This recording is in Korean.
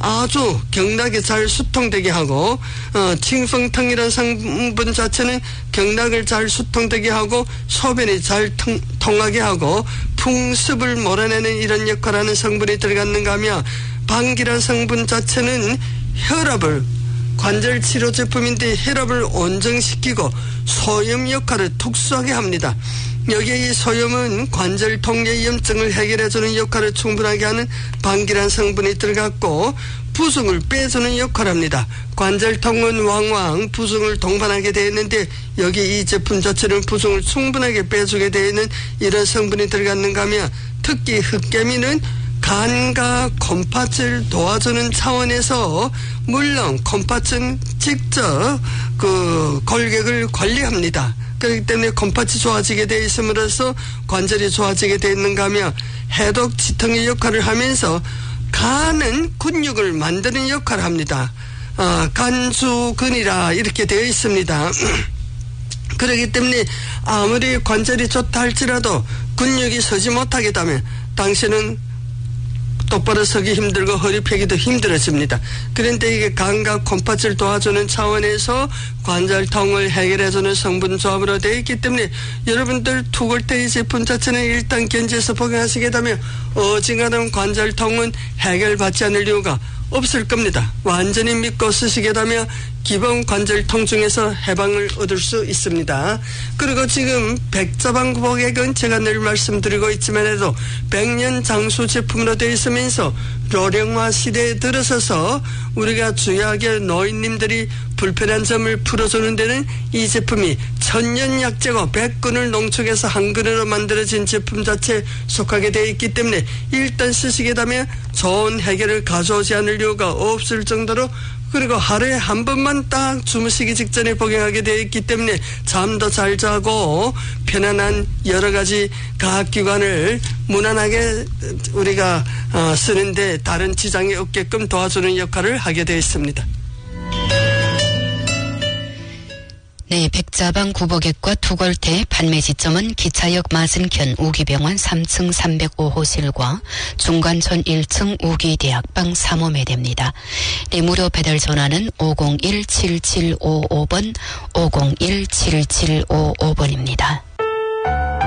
아주 경락에 잘 수통되게 하고 칭성탕이라는 성분 자체는 경락을 잘 수통되게 하고 소변이 잘 통하게 하고 풍습을 몰아내는 이런 역할하는 성분이 들어갔는가 하면 방기란 성분 자체는 혈압을 관절 치료 제품인데 혈압을 온정시키고 소염 역할을 특수하게 합니다. 여기에 이 소염은 관절 통계염증을 해결해주는 역할을 충분하게 하는 방기란 성분이 들어갔고 부승을 빼주는 역할을 합니다. 관절통은 왕왕 부승을 동반하게 되어 있는데 여기 이 제품 자체는 부승을 충분하게 빼주게 되어 있는 이런 성분이 들어갔는가 하면 특히 흑개미는 간과 콩팥을 도와주는 차원에서 물론 콩팥은 직접 그 골격을 관리합니다. 그렇기 때문에 콩팥이 좋아지게 되어 있음으로써 관절이 좋아지게 되어 있는가 하면 해독 지통의 역할을 하면서 간은 근육을 만드는 역할을 합니다. 간주근이라 이렇게 되어 있습니다. 그렇기 때문에 아무리 관절이 좋다 할지라도 근육이 서지 못하게 되면 당신은 똑바로 서기 힘들고 허리 펴기도 힘들어집니다. 그런데 이게 간과 콩팥을 도와주는 차원에서 관절통을 해결해주는 성분 조합으로 되어 있기 때문에 여러분들 투골테이 제품 자체는 일단 견지해서 복용하시게 되면 어지간한 관절통은 해결받지 않을 이유가 없을 겁니다. 완전히 믿고 쓰시게 되면 기본 관절통 중에서 해방을 얻을 수 있습니다. 그리고 지금 백자방구복액은 제가 늘 말씀드리고 있지만 해도 100년 장수 제품으로 되어 있으면서 료령화 시대에 들어서서 우리가 주요하게 노인님들이 불편한 점을 풀어주는 데는 이 제품이 천년약재고 100근을 농축해서 한 근으로 만들어진 제품 자체에 속하게 되어 있기 때문에 일단 쓰시게 되면 좋은 해결을 가져오지 않을 이유가 없을 정도로 그리고 하루에 한 번만 딱 주무시기 직전에 복용하게 되어 있기 때문에 잠도 잘 자고 편안한 여러 가지 가학기관을 무난하게 우리가 쓰는데 다른 지장이 없게끔 도와주는 역할을 하게 되어 있습니다. 네, 백자방 구복액과 투골테 판매 지점은 기차역 맞은편 우기병원 3층 305호실과 중관촌 1층 우기대학방 3호매대입니다. 네, 무료 배달 전화는 501-7755번, 501-7755번입니다.